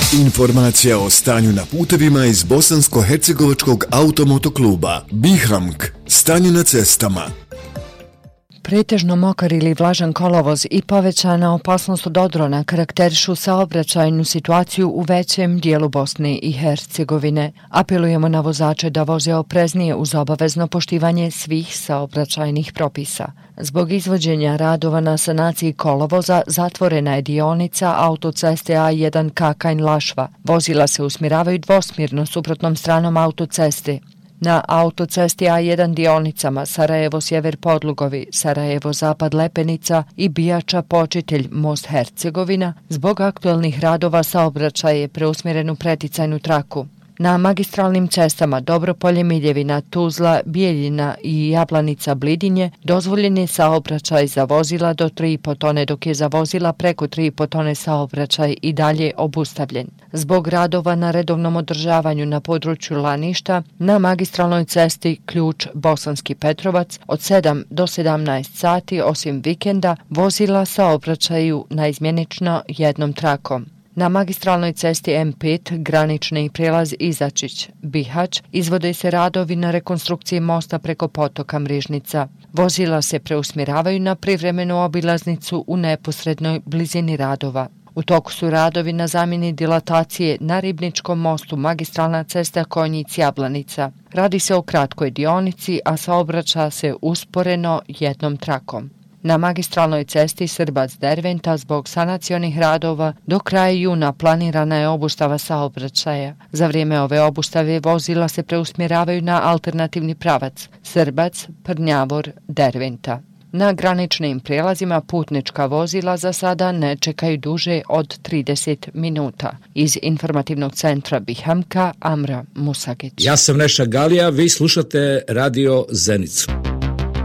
Informacija o stanju na putevima iz Bosansko-hercegovačkog automotokluba. Bihamk. Stanje na cestama. Pretežno mokar ili vlažan kolovoz i povećana opasnost od odrona karakterišu saobraćajnu situaciju u većem dijelu Bosne i Hercegovine. Apelujemo na vozače da voze opreznije uz obavezno poštivanje svih saobraćajnih propisa. Zbog izvođenja radova na sanaciji kolovoza zatvorena je dionica autoceste A1 Kakanj-Lašva. Vozila se usmjeravaju dvosmjerno suprotnom stranom autoceste. Na autocesti A1 dionicama Sarajevo-Sjever Podlugovi, Sarajevo-Zapad Lepenica i Bijača Počitelj Most Hercegovina zbog aktualnih radova saobraćaj je preusmjeren u preticajnu traku. Na magistralnim cestama Dobropolje-Miljevina, Tuzla, Bijeljina i Jablanica-Blidinje dozvoljen je saobraćaj za vozila do 3,5 tone, dok je za vozila preko 3,5 tone saobraćaj i dalje obustavljen. Zbog radova na redovnom održavanju na području Laništa, na magistralnoj cesti Ključ Bosanski Petrovac od 7 do 17 sati, osim vikenda, vozila saobraćaju naizmjenično jednom trakom. Na magistralnoj cesti M5, granični prijelaz Izačić, Bihać, izvode se radovi na rekonstrukciji mosta preko potoka Mrižnica. Vozila se preusmjeravaju na privremenu obilaznicu u neposrednoj blizini radova. U toku su radovi na zamjeni dilatacije na Ribničkom mostu magistralna cesta Konjic-Jablanica. Radi se o kratkoj dionici, a saobraća se usporeno jednom trakom. Na magistralnoj cesti Srbac-Derventa zbog sanacionih radova do kraja juna planirana je obustava saobraćaja. Za vrijeme ove obustave vozila se preusmjeravaju na alternativni pravac Srbac, Prnjavor, Derventa. Na graničnim prijelazima putnička vozila za sada ne čekaju duže od 30 minuta. Iz informativnog centra Bihamka, Amra Musagić. Ja sam Neša Galija, vi slušate Radio Zenicu.